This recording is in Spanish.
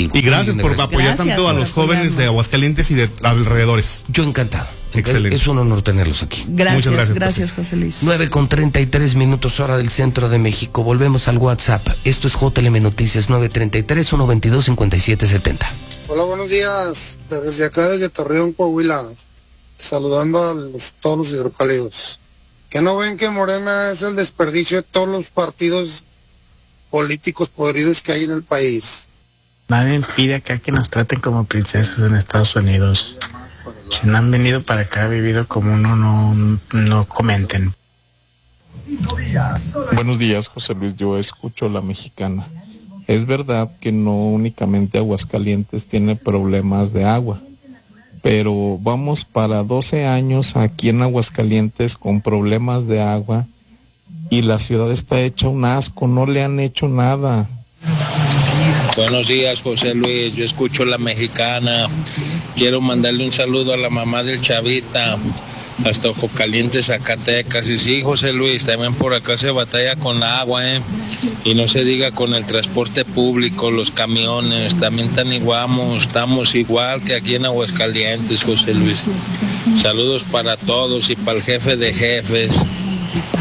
contigo. Y gracias por apoyar tanto a los jóvenes de Aguascalientes y de alrededores. Yo encantado. Excelente. Es un honor tenerlos aquí. Gracias, José Luis. 9:33 hora del centro de México. Volvemos al WhatsApp. Esto es JLM Noticias 933-122-5770. Hola, buenos días. Desde acá, desde Torreón, Coahuila. Saludando a todos los hidrocálidos. ¿Que no ven que Morena es el desperdicio de todos los partidos políticos podridos que hay en el país? Nadie impide acá que nos traten como princesas en Estados Unidos. Si no han venido para acá, vivido como uno, no comenten. Buenos días, José Luis. Yo escucho La Mexicana. Es verdad que no únicamente Aguascalientes tiene problemas de agua, pero vamos para 12 años aquí en Aguascalientes con problemas de agua y la ciudad está hecha un asco, no le han hecho nada. Buenos días, José Luis. Yo escucho La Mexicana. Quiero mandarle un saludo a la mamá del Chavita, hasta Ojo Caliente, Zacatecas. Y sí, José Luis, también por acá se batalla con la agua, y no se diga con el transporte público, los camiones, también estamos igual que aquí en Aguascalientes, José Luis. Saludos para todos y para el jefe de jefes.